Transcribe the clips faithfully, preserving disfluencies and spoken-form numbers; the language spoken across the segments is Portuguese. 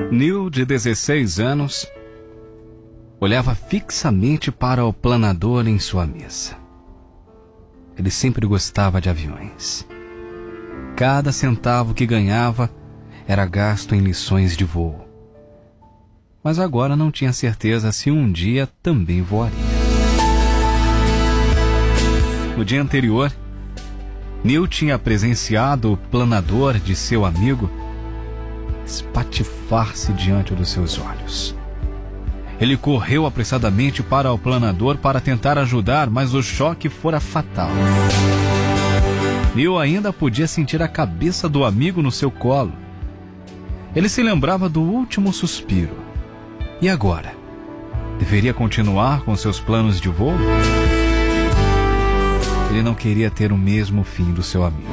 Neil, de dezesseis anos, olhava fixamente para o planador em sua mesa. Ele sempre gostava de aviões. Cada centavo que ganhava era gasto em lições de voo. Mas agora não tinha certeza se um dia também voaria. No dia anterior, Neil tinha presenciado o planador de seu amigo espatifar-se diante dos seus olhos. Ele correu apressadamente para o planador para tentar ajudar, mas o choque fora fatal. Neil ainda podia sentir a cabeça do amigo no seu colo. Ele se lembrava do último suspiro. E agora? Deveria continuar com seus planos de voo? Ele não queria ter o mesmo fim do seu amigo.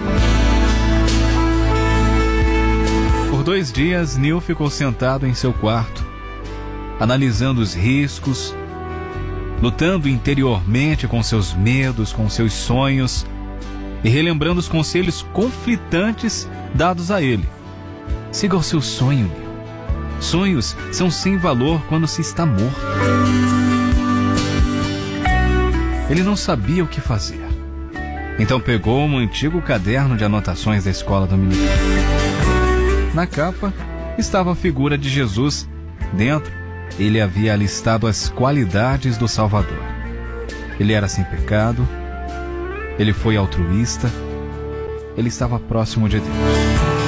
Por dois dias, Neil ficou sentado em seu quarto, analisando os riscos, lutando interiormente com seus medos, com seus sonhos e relembrando os conselhos conflitantes dados a ele. Siga o seu sonho, Neil. Sonhos são sem valor quando se está morto. Ele não sabia o que fazer. Então pegou um antigo caderno de anotações da escola dominical. Na capa estava a figura de Jesus. Dentro, ele havia alistado as qualidades do Salvador. Ele era sem pecado, ele foi altruísta, ele estava próximo de Deus.